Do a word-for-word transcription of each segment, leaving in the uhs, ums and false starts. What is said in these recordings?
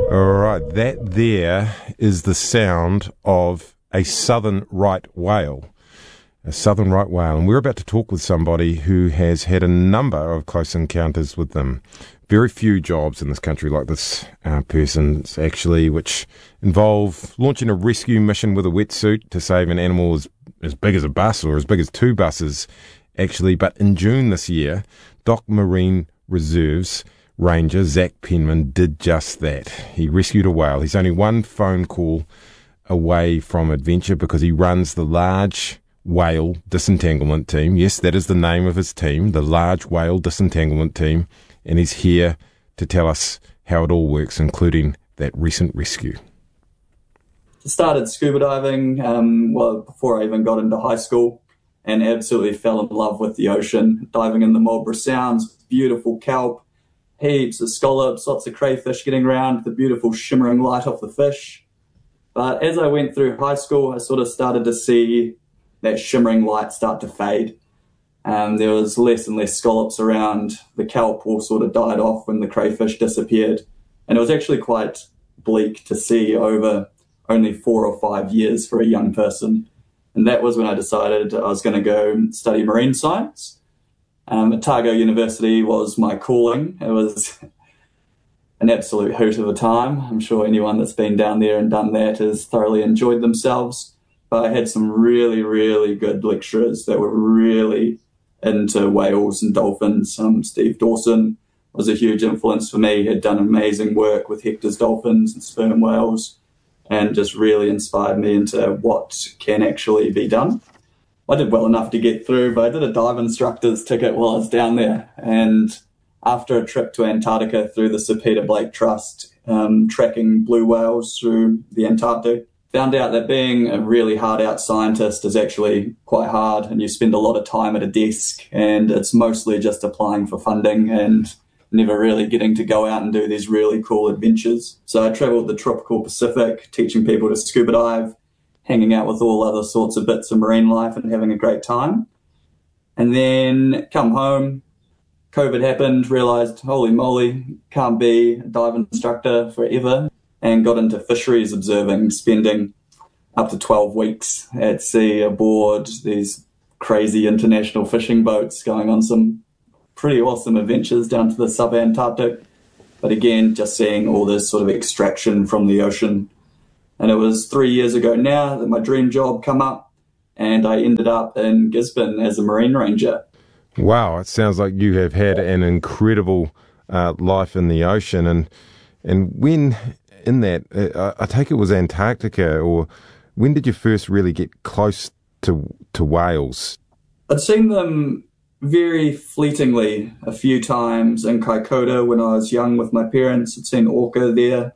All right, that there is the sound of a southern right whale. A southern right whale. And we're about to talk with somebody who has had a number of close encounters with them. Very few jobs in this country like this uh, person's actually, which involve launching a rescue mission with a wetsuit to save an animal as, as big as a bus or as big as two buses, actually. But in June this year, Dock Marine Reserves Ranger Zach Penman did just that. He rescued a whale. He's only one phone call away from adventure because he runs the Large Whale Disentanglement Team. Yes, that is the name of his team, the Large Whale Disentanglement Team. And he's here to tell us how it all works, including that recent rescue. Started scuba diving um, well before I even got into high school, and absolutely fell in love with the ocean. Diving in the Marlborough Sounds, beautiful kelp, heaps of scallops, lots of crayfish getting around, the beautiful shimmering light off the fish. But as I went through high school, I sort of started to see that shimmering light start to fade. Um, there was less and less scallops around. The kelp all sort of died off when the crayfish disappeared. And it was actually quite bleak to see over only four or five years for a young person. And that was when I decided I was going to go study marine science. Um, Otago University was my calling. It was an absolute hoot of a time. I'm sure anyone that's been down there and done that has thoroughly enjoyed themselves. But I had some really, really good lecturers that were really into whales and dolphins. Um, Steve Dawson was a huge influence for me. He had done amazing work with Hector's dolphins and sperm whales, and just really inspired me into what can actually be done. I did well enough to get through, but I did a dive instructor's ticket while I was down there. And after a trip to Antarctica through the Sir Peter Blake Trust, um, tracking blue whales through the Antarctic, found out that being a really hard-out scientist is actually quite hard, and you spend a lot of time at a desk, and it's mostly just applying for funding and never really getting to go out and do these really cool adventures. So I travelled the tropical Pacific, teaching people to scuba dive, hanging out with all other sorts of bits of marine life and having a great time. And then come home, COVID happened, realised, holy moly, can't be a dive instructor forever, and got into fisheries observing, spending up to twelve weeks at sea aboard these crazy international fishing boats, going on some pretty awesome adventures down to the sub-Antarctic. But again, just seeing all this sort of extraction from the ocean. And it was three years ago now that my dream job come up, and I ended up in Gisborne as a marine ranger. Wow, it sounds like you have had an incredible uh, life in the ocean. And and when in that, uh, I take it was Antarctica, or when did you first really get close to to whales? I'd seen them very fleetingly a few times in Kaikoura when I was young with my parents. I'd seen orca there.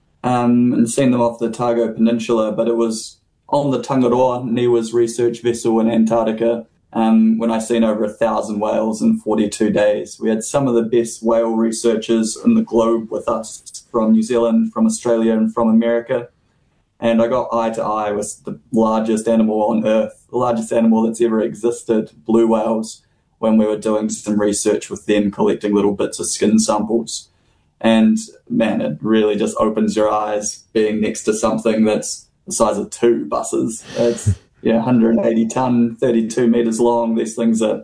Um, and seen them off the Otago Peninsula, but it was on the Tangaroa, NIWA's research vessel in Antarctica, um, when I seen over a thousand whales in forty-two days. We had some of the best whale researchers in the globe with us from New Zealand, from Australia, and from America. And I got eye to eye with the largest animal on Earth, the largest animal that's ever existed, blue whales, when we were doing some research with them, collecting little bits of skin samples. And man, it really just opens your eyes being next to something that's the size of two buses. It's yeah, one hundred eighty ton, thirty-two meters long. These things are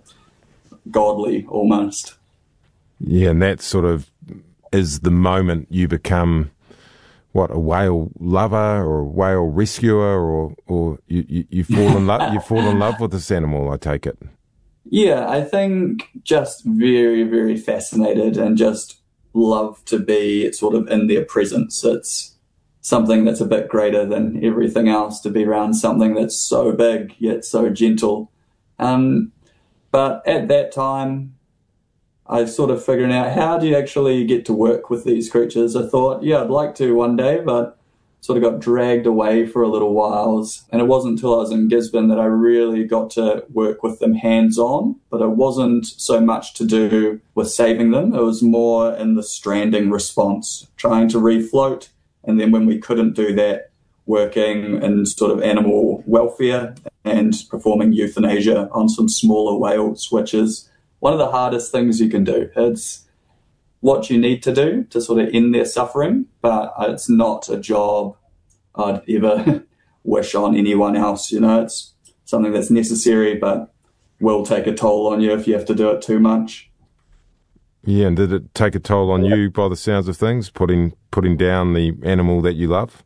godly almost. Yeah, and that sort of is the moment you become, what, a whale lover or a whale rescuer, or or you, you, you fall in love you fall in love with this animal, I take it. Yeah, I think just very, very fascinated and just love to be sort of in their presence. It's something that's a bit greater than everything else, to be around something that's so big yet so gentle. Um, but at that time, I was sort of figuring out, how do you actually get to work with these creatures? I thought, yeah, I'd like to one day, but sort of got dragged away for a little while. And it wasn't until I was in Gisborne that I really got to work with them hands-on, but it wasn't so much to do with saving them. It was more in the stranding response, trying to refloat. And then when we couldn't do that, working in sort of animal welfare and performing euthanasia on some smaller whales, which is one of the hardest things you can do. It's what you need to do to sort of end their suffering, but it's not a job I'd ever wish on anyone else. You know, it's something that's necessary, but will take a toll on you if you have to do it too much. Yeah, and did it take a toll on you by the sounds of things, putting putting down the animal that you love?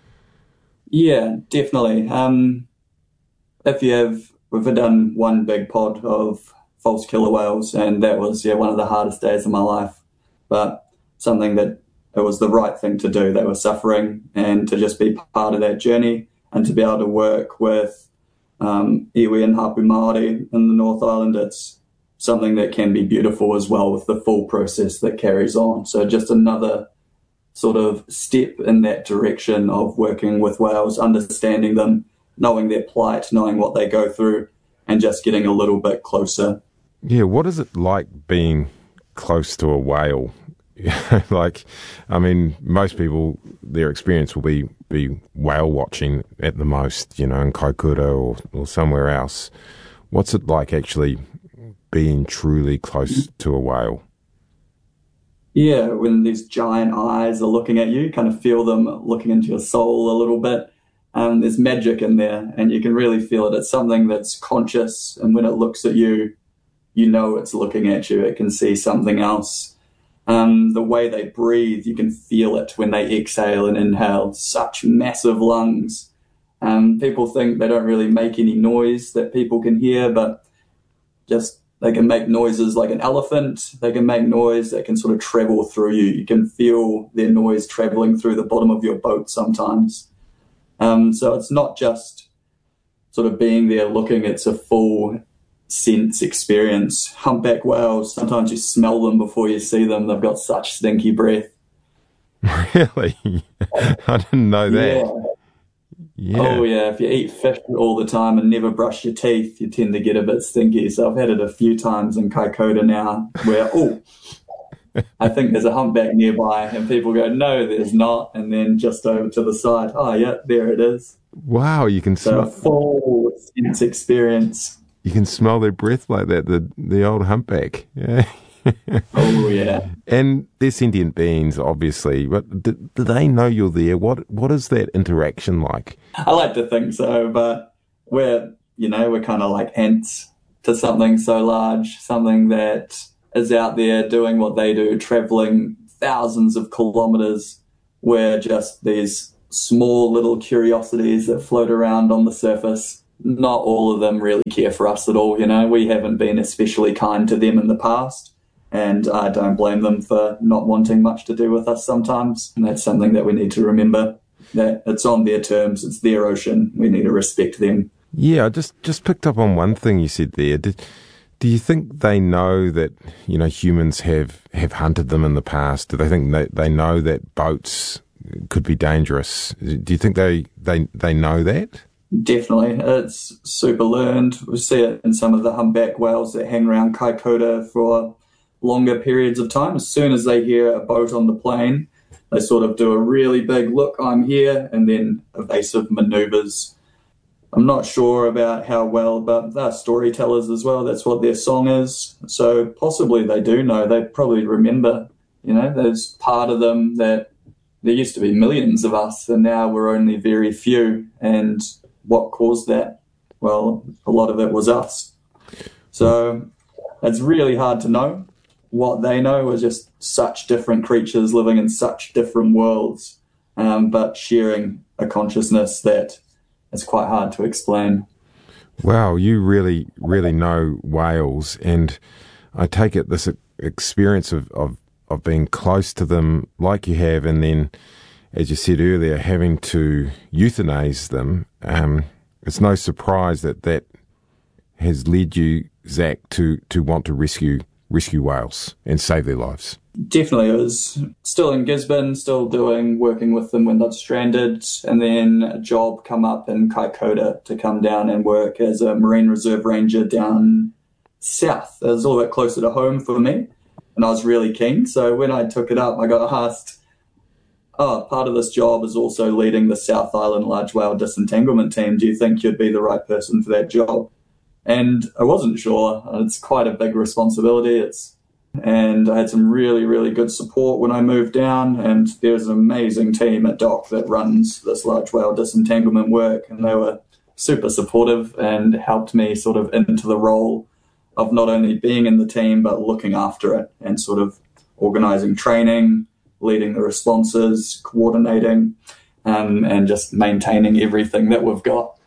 Yeah, definitely. Um, if you have, we've done one big pod of false killer whales, and that was, yeah, one of the hardest days of my life, but something that it was the right thing to do. They were suffering, and to just be part of that journey and to be able to work with um, iwi and hapu Māori in the North Island, it's something that can be beautiful as well with the full process that carries on. So just another sort of step in that direction of working with whales, understanding them, knowing their plight, knowing what they go through, and just getting a little bit closer. Yeah, what is it like being close to a whale? Like, I mean, most people, their experience will be, be whale watching at the most, you know, in Kaikoura or, or somewhere else. What's it like actually being truly close to a whale? Yeah, when these giant eyes are looking at you, you kind of feel them looking into your soul a little bit. Um, there's magic in there, and you can really feel it. It's something that's conscious, and when it looks at you, you know it's looking at you. It can see something else. Um, the way they breathe, you can feel it when they exhale and inhale. Such massive lungs. Um, people think they don't really make any noise that people can hear, but just they can make noises like an elephant. They can make noise that can sort of travel through you. You can feel their noise traveling through the bottom of your boat sometimes. Um, so it's not just sort of being there looking, it's a full sense experience. Humpback whales, sometimes you smell them before you see them. They've got such stinky breath. Really? I didn't know that. Yeah. Yeah. Oh, yeah. If you eat fish all the time and never brush your teeth, you tend to get a bit stinky. So I've had it a few times in Kaikoura now where, oh, I think there's a humpback nearby, and people go, no, there's not. And then just over to the side, oh, yeah, there it is. Wow, you can so smell. A full sense experience. You can smell their breath like that, the, the old humpback. Yeah. Oh, yeah. And they're sentient beings, obviously, but do, do they know you're there? What What is that interaction like? I like to think so, but we're, you know, we're kind of like ants to something so large, something that is out there doing what they do, traveling thousands of kilometers. We're just these small little curiosities that float around on the surface. Not all of them really care for us at all, you know. We haven't been especially kind to them in the past. And I don't blame them for not wanting much to do with us sometimes. And that's something that we need to remember, that it's on their terms, it's their ocean. We need to respect them. Yeah, I just, just picked up on one thing you said there. Did, do you think they know that, you know, humans have, have hunted them in the past? Do they think they, they know that boats could be dangerous? Do you think they, they, they know that? Definitely. It's super learned. We see it in some of the humpback whales that hang around Kaikoura for longer periods of time. As soon as they hear a boat on the plane, they sort of do a really big look, I'm here, and then evasive maneuvers. I'm not sure about how well, but they're storytellers as well. That's what their song is. So possibly they do know. They probably remember, you know, there's part of them that there used to be millions of us, and now we're only very few. And what caused that? Well, a lot of it was us. So it's really hard to know. What they know are just such different creatures living in such different worlds, um, but sharing a consciousness that is quite hard to explain. Wow, you really, really know whales, and I take it this experience of, of, of being close to them like you have, and then, as you said earlier, having to euthanize them. Um, it's no surprise that that has led you, Zach, to, to want to rescue rescue whales and save their lives. Definitely. I was still in Gisborne, still doing, working with them when they're stranded, and then a job come up in Kaikoura to come down and work as a Marine Reserve Ranger down south. It was a little bit closer to home for me, and I was really keen. So when I took it up, I got asked, oh, part of this job is also leading the South Island Large Whale Disentanglement Team. Do you think you'd be the right person for that job? And I wasn't sure. It's quite a big responsibility. It's and I had some really, really good support when I moved down, and there's an amazing team at D O C that runs this large whale disentanglement work, and they were super supportive and helped me sort of into the role of not only being in the team but looking after it and sort of organising training, leading the responses, coordinating, um, and just maintaining everything that we've got.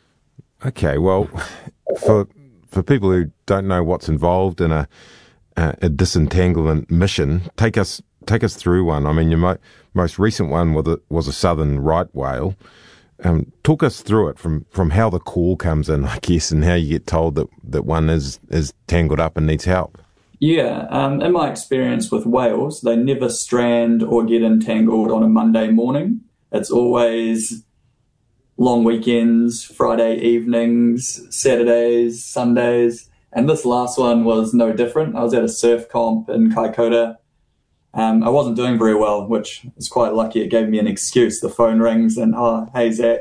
Okay, well, for for people who don't know what's involved in a a, a disentanglement mission, take us take us through one. I mean, your mo- most recent one was a, was a southern right whale. Um, talk us through it from, from how the call comes in, I guess, and how you get told that, that one is, is tangled up and needs help. Yeah, um, in my experience with whales, they never strand or get entangled on a Monday morning. It's always long weekends, Friday evenings, Saturdays, Sundays, and this last one was no different. I was at a surf comp in Kaikoura. Um, I wasn't doing very well, which is quite lucky. It gave me an excuse. The phone rings and, oh, hey, Zach,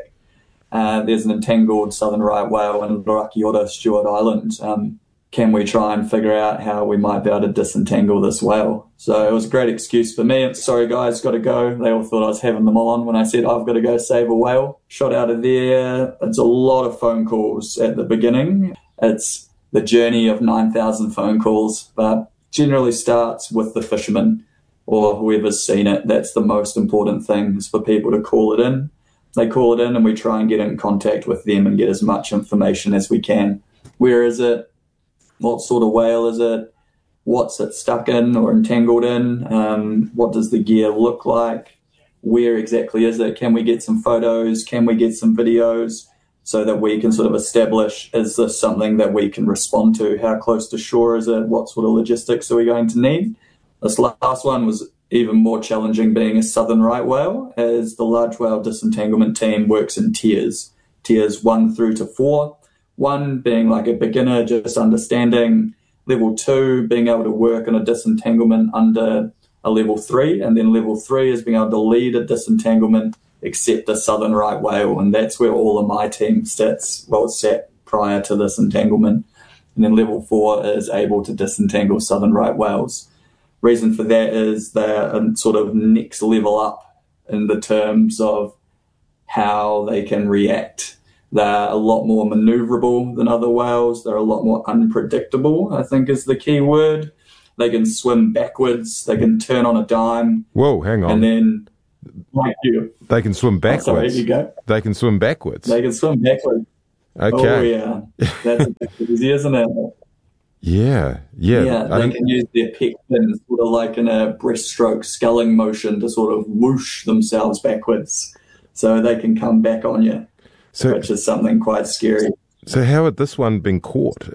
uh, there's an entangled southern right whale in Rakiota, Stewart Island. Um, can we try and figure out how we might be able to disentangle this whale? So it was a great excuse for me. Sorry, guys, got to go. They all thought I was having them on when I said, I've got to go save a whale. Shot out of there. It's a lot of phone calls at the beginning. It's the journey of nine thousand phone calls, but generally starts with the fisherman or whoever's seen it. That's the most important thing, is for people to call it in. They call it in and we try and get in contact with them and get as much information as we can. Where is it? What sort of whale is it? What's it stuck in or entangled in? Um, what does the gear look like? Where exactly is it? Can we get some photos? Can we get some videos so that we can sort of establish, is this something that we can respond to? How close to shore is it? What sort of logistics are we going to need? This last one was even more challenging, being a southern right whale, as the large whale disentanglement team works in tiers, tiers one through to four. One being like a beginner, just understanding. Level two, being able to work on a disentanglement under a level three. And then level three is being able to lead a disentanglement except a southern right whale. And that's where all of my team sits, well, sat prior to this entanglement. And then level four is able to disentangle southern right whales. Reason for that is they're a sort of next level up in the terms of how they can react. They're a lot more maneuverable than other whales. They're a lot more unpredictable, I think is the key word. They can swim backwards. They can turn on a dime. Whoa, hang on. And then, like you. They can swim backwards. Oh, sorry, you go. They can swim backwards. They can swim backwards. Okay. Oh, yeah. That's a bit easy, isn't it? Yeah, yeah. Yeah, they can use their pec fins sort of like in a breaststroke sculling motion to sort of whoosh themselves backwards so they can come back on you, so, which is something quite scary. So how had this one been caught?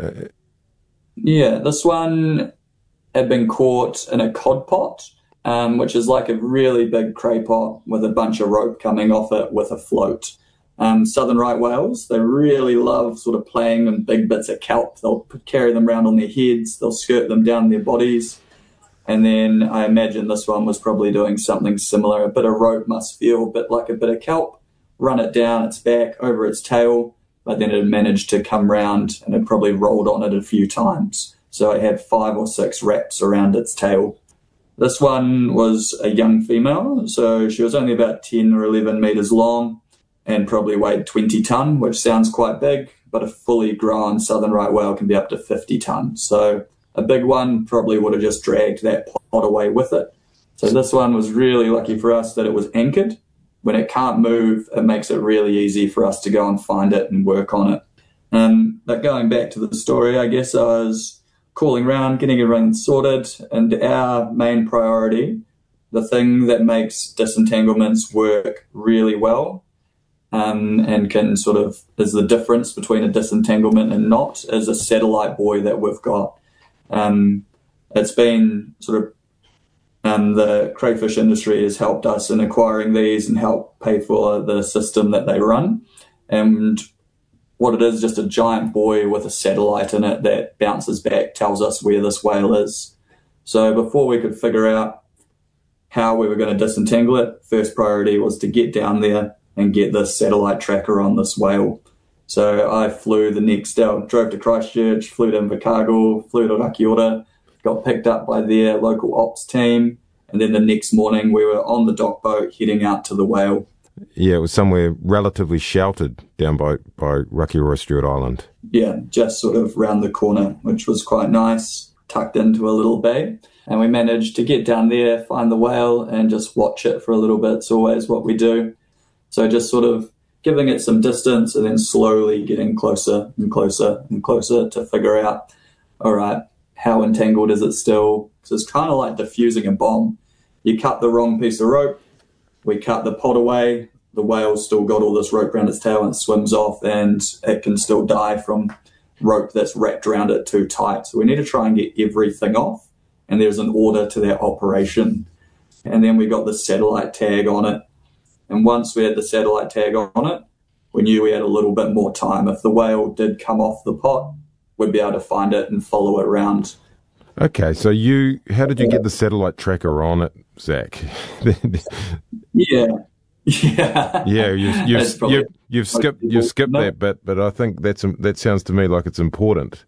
Yeah, this one had been caught in a cod pot, um, which is like a really big cray pot with a bunch of rope coming off it with a float. Um, southern right whales, they really love sort of playing in big bits of kelp. They'll carry them around on their heads, they'll skirt them down their bodies, and then I imagine this one was probably doing something similar. A bit of rope must feel a bit like a bit of kelp, run it down its back, over its tail, but then it had managed to come round and it probably rolled on it a few times. So it had five or six wraps around its tail. This one was a young female, so she was only about ten or eleven metres long, and probably weighed twenty tonne, which sounds quite big, but a fully grown southern right whale can be up to fifty tonne. So a big one probably would have just dragged that pot away with it. So this one was really lucky for us that it was anchored. When it can't move, it makes it really easy for us to go and find it and work on it. Um, but going back to the story, I guess I was calling around, getting everything sorted, and our main priority, the thing that makes disentanglements work really well, Um, and can sort of, is the difference between a disentanglement and not, is a satellite buoy that we've got. Um, it's been sort of, um, the crayfish industry has helped us in acquiring these and help pay for the system that they run. And what it is, just a giant buoy with a satellite in it that bounces back, tells us where this whale is. So before we could figure out how we were going to disentangle it, first priority was to get down there and get this satellite tracker on this whale. So I flew the next day, drove to Christchurch, flew to Invercargill, flew to Rakiota, got picked up by their local ops team, and then the next morning we were on the dock boat heading out to the whale. Yeah, it was somewhere relatively sheltered down by, by Rakiura Stewart Island. Yeah, just sort of round the corner, which was quite nice, tucked into a little bay. And we managed to get down there, find the whale, and just watch it for a little bit. It's always what we do. So just sort of giving it some distance and then slowly getting closer and closer and closer to figure out, all right, how entangled is it still? Because it's kind of like diffusing a bomb. You cut the wrong piece of rope, we cut the pod away, the whale's still got all this rope around its tail and it swims off, and it can still die from rope that's wrapped around it too tight. So we need to try and get everything off, and there's an order to that operation. And then we got the satellite tag on it. And once we had the satellite tag on it, we knew we had a little bit more time. If the whale did come off the pot, we'd be able to find it and follow it around. Okay, so you, how did you get the satellite tracker on it, Zach? yeah, yeah, yeah. You, you've you, you've skipped you've skipped no. that bit, but I think that's that sounds to me like it's important.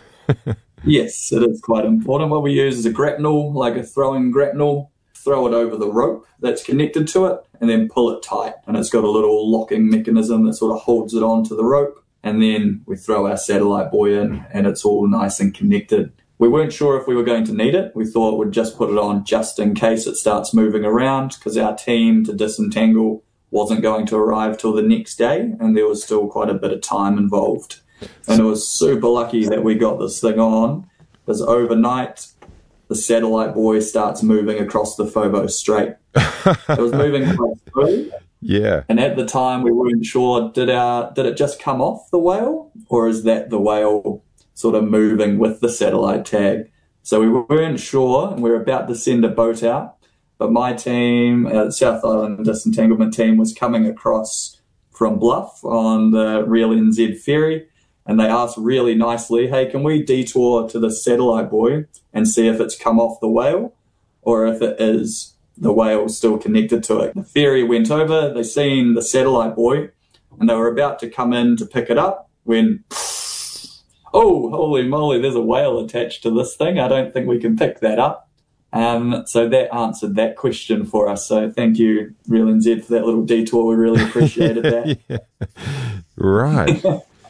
Yes, it is quite important. What we use is a grapnel, like a throwing grapnel. Throw it over the rope that's connected to it, and then pull it tight. And it's got a little locking mechanism that sort of holds it onto the rope. And then we throw our satellite buoy in, and it's all nice and connected. We weren't sure if we were going to need it. We thought we'd just put it on just in case it starts moving around, because our team to disentangle wasn't going to arrive till the next day, and there was still quite a bit of time involved. And it was super lucky that we got this thing on, because overnight the satellite buoy starts moving across the Phobos Strait. It was moving quite slowly. Yeah. And at the time we weren't sure, did our did it just come off the whale, or is that the whale sort of moving with the satellite tag? So we weren't sure, and we were about to send a boat out, but my team, uh, South Island Disentanglement team, was coming across from Bluff on the Real N Z ferry, and they asked really nicely, hey, can we detour to the satellite buoy and see if it's come off the whale, or if it is the whale still connected to it? The ferry went over, they seen the satellite buoy, and they were about to come in to pick it up when, oh, holy moly, there's a whale attached to this thing. I don't think we can pick that up. Um, so that answered that question for us. So thank you, Real N Z, for that little detour. We really appreciated that. Yeah. Right.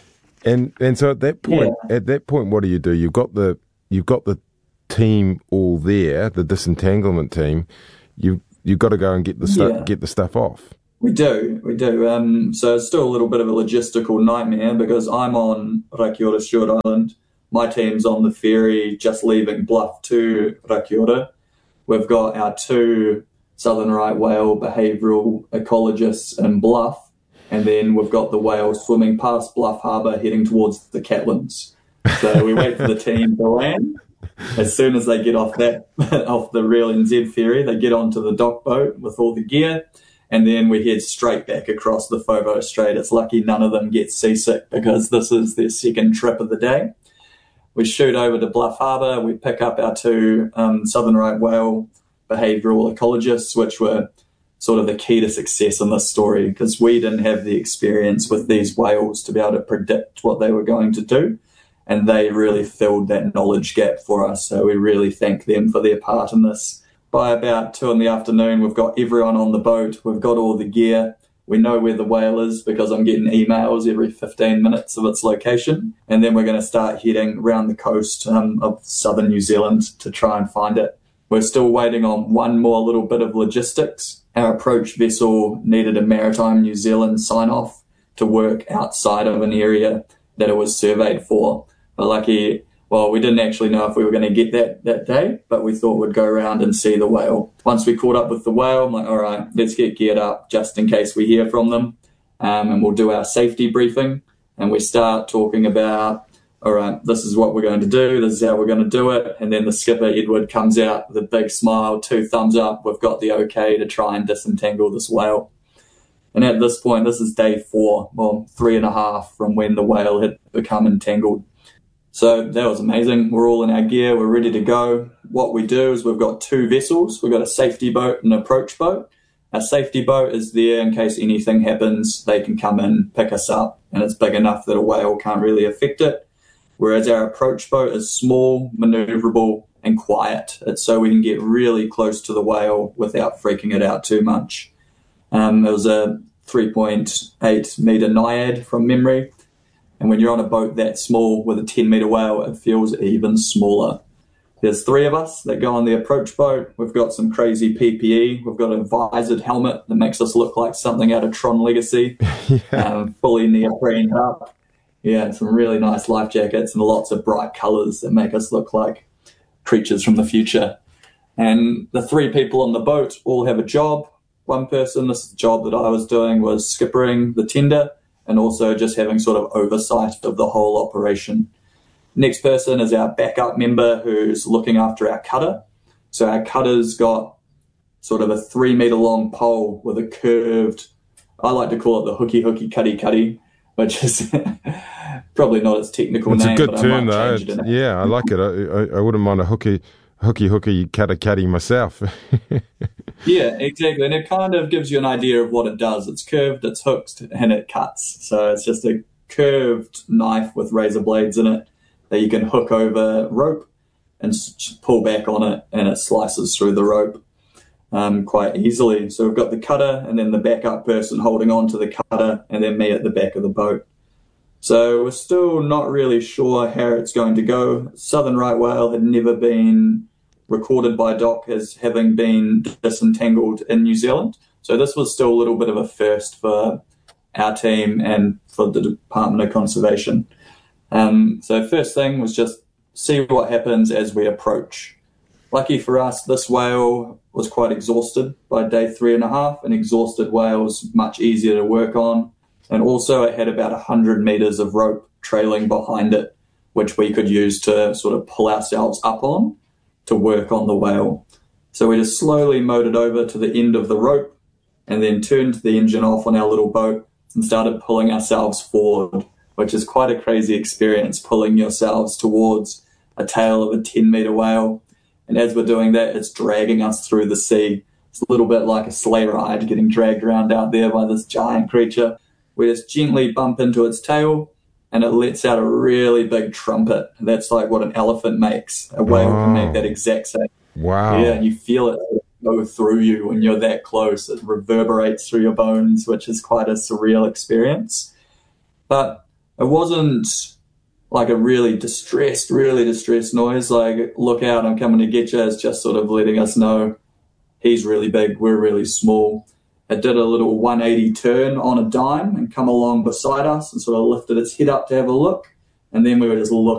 And and so at that point, yeah. at that point, what do you do? You've got the you've got the team all there, the disentanglement team. You you've got to go and get the stuff yeah. get the stuff off. We do, we do. Um, so it's still a little bit of a logistical nightmare, because I'm on Rakiura Stewart Island. My team's on the ferry just leaving Bluff to Rakiura. We've got our two southern right whale behavioural ecologists in Bluff. And then we've got the whale swimming past Bluff Harbour heading towards the Catlins. So we wait for the team to land. As soon as they get off that off the Real N Z ferry, they get onto the dock boat with all the gear, and then we head straight back across the Phobos Strait. It's lucky none of them get seasick, because this is their second trip of the day. We shoot over to Bluff Harbour. We pick up our two um, southern right whale behavioural ecologists, which were sort of the key to success in this story, because we didn't have the experience with these whales to be able to predict what they were going to do, and they really filled that knowledge gap for us. So we really thank them for their part in this. By about two in the afternoon, we've got everyone on the boat. We've got all the gear. We know where the whale is, because I'm getting emails every fifteen minutes of its location. And then we're going to start heading around the coast um, of southern New Zealand to try and find it. We're still waiting on one more little bit of logistics. Our approach vessel needed a Maritime New Zealand sign-off to work outside of an area that it was surveyed for. But lucky, well, we didn't actually know if we were going to get that that day, but we thought we'd go around and see the whale. Once we caught up with the whale, I'm like, all right, let's get geared up just in case we hear from them, um, and we'll do our safety briefing. And we start talking about, all right, this is what we're going to do, this is how we're going to do it. And then the skipper, Edward, comes out with a big smile, two thumbs up, we've got the okay to try and disentangle this whale. And at this point, this is day four, well, three and a half from when the whale had become entangled. So that was amazing. We're all in our gear, we're ready to go. What we do is we've got two vessels. We've got a safety boat and an approach boat. Our safety boat is there in case anything happens. They can come in, pick us up, and it's big enough that a whale can't really affect it. whereas our approach boat is small, maneuverable, and quiet. It's so we can get really close to the whale without freaking it out too much. Um, it was a three point eight metre Naiad from memory, and when you're on a boat that small with a ten metre whale, it feels even smaller. There's three of us that go on the approach boat. We've got some crazy P P E. We've got a visored helmet that makes us look like something out of Tron Legacy, yeah. um, fully neoprene up. Yeah, some really nice life jackets and lots of bright colours that make us look like creatures from the future. And the three people on the boat all have a job. One person, this is the job that I was doing, was skippering the tender and also just having sort of oversight of the whole operation. Next person is our backup member who's looking after our cutter. So our cutter's got sort of a three metre long pole with a curved, I like to call it the hooky hooky cutty cutty, which is probably not its technical it's name. It's a good but term I might though. It yeah, I like it. I, I, I wouldn't mind a hooky hooky hooky cutty cutty myself. Yeah, exactly. And it kind of gives you an idea of what it does. It's curved, it's hooked, and it cuts. So it's just a curved knife with razor blades in it that you can hook over rope and pull back on it, and it slices through the rope um, quite easily. So we've got the cutter and then the backup person holding on to the cutter and then me at the back of the boat. So we're still not really sure how it's going to go. Southern right whale had never been recorded by Doc as having been disentangled in New Zealand. So this was still a little bit of a first for our team and for the Department of Conservation. Um, so first thing was just see what happens as we approach. Lucky for us, this whale was quite exhausted by day three and a half. An exhausted whale is much easier to work on. And also it had about one hundred metres of rope trailing behind it, which we could use to sort of pull ourselves up on to work on the whale. So we just slowly motored over to the end of the rope and then turned the engine off on our little boat and started pulling ourselves forward, which is quite a crazy experience, pulling yourselves towards a tail of a ten metre whale. And as we're doing that, it's dragging us through the sea. It's a little bit like a sleigh ride, getting dragged around out there by this giant creature. We just gently bump into its tail, and it lets out a really big trumpet. That's like what an elephant makes. A whale oh. can make that exact same. Wow. Yeah, and you feel it go through you when you're that close. It reverberates through your bones, which is quite a surreal experience. But it wasn't like a really distressed, really distressed noise, like, look out, I'm coming to get you. It's just sort of letting us know he's really big, we're really small. It did a little one eighty turn on a dime and come along beside us and sort of lifted its head up to have a look. And then we were just looking